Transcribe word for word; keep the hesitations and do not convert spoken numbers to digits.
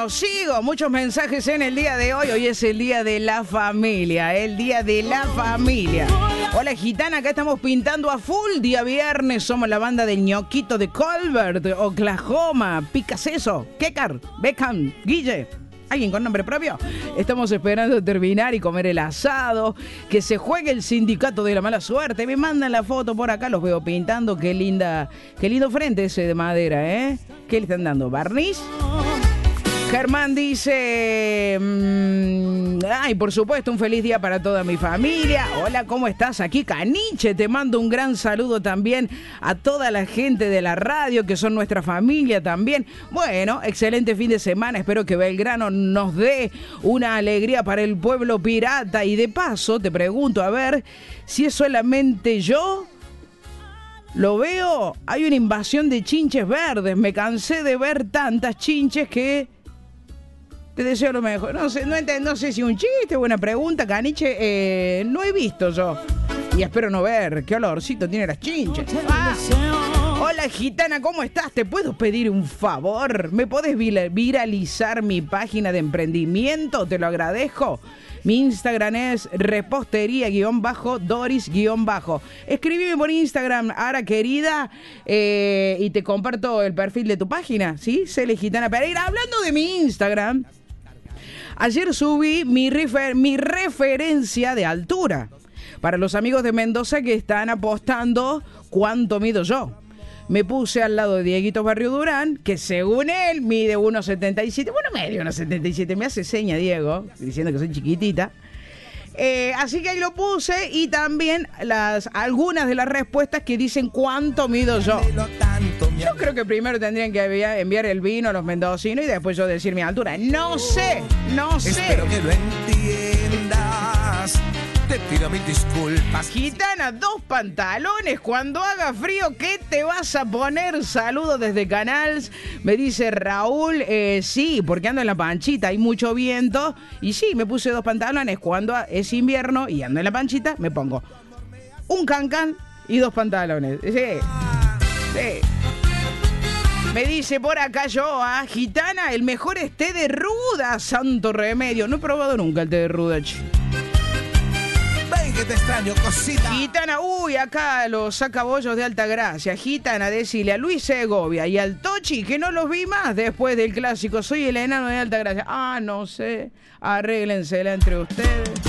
Bueno, sigo. Muchos mensajes en el día de hoy. Hoy es el día de la familia. El día de la familia. Hola, gitana. Acá estamos pintando a full. Día viernes. Somos la banda del ñoquito de Colbert, Oklahoma. Picas eso. Kekar, Beckham, Guille. ¿Alguien con nombre propio? Estamos esperando terminar y comer el asado. Que se juegue el sindicato de la mala suerte. Me mandan la foto por acá, los veo pintando. Qué linda, qué lindo frente ese de madera, ¿eh? ¿Qué le están dando? ¿Barniz? Germán dice... Mmm, ay, por supuesto, un feliz día para toda mi familia. Hola, ¿cómo estás? Aquí Caniche, te mando un gran saludo también a toda la gente de la radio, que son nuestra familia también. Bueno, excelente fin de semana. Espero que Belgrano nos dé una alegría para el pueblo pirata. Y de paso, te pregunto, a ver, si es solamente yo... Lo veo, hay una invasión de chinches verdes. Me cansé de ver tantas chinches que... Te deseo lo mejor. No sé, no, ent- no sé si un chiste o una pregunta, Caniche. Eh, no he visto yo. Y espero no ver. Qué olorcito tiene las chinches. Ah. Hola, gitana, ¿cómo estás? ¿Te puedo pedir un favor? ¿Me podés vir- viralizar mi página de emprendimiento? Te lo agradezco. Mi Instagram es repostería-doris-. Escribime por Instagram, Ara querida, eh, y te comparto el perfil de tu página, ¿sí? Cele Gitana Pereira. Hablando de mi Instagram, ayer subí mi, refer- mi referencia de altura para los amigos de Mendoza que están apostando cuánto mido yo. Me puse al lado de Dieguito Barrio Durán, que según él mide uno setenta y siete. Bueno, medio uno setenta y siete. Me hace seña Diego, diciendo que soy chiquitita. Eh, así que ahí lo puse y también las algunas de las respuestas que dicen cuánto mido yo. Yo creo que primero tendrían que enviar el vino a los mendocinos y después yo decir mi altura. No sé, no sé. Espero que lo entiendas. Te pido mil disculpas. Gitana, dos pantalones. Cuando haga frío, ¿qué te vas a poner? Saludos desde Canals. Me dice Raúl, eh, sí, porque ando en la panchita, hay mucho viento. Y sí, me puse dos pantalones. Cuando es invierno y ando en la panchita, me pongo un cancán y dos pantalones. Sí, sí. Me dice por acá yo, ah, gitana, el mejor es té de ruda, santo remedio. No he probado nunca el té de ruda, ch. Que te extraño, cosita. Gitana, uy, acá los sacabollos de Altagracia. Gitana, decile a Luis Segovia y al Tochi que no los vi más después del clásico. Soy el enano de Altagracia. Ah, no sé. Arréglensela entre ustedes.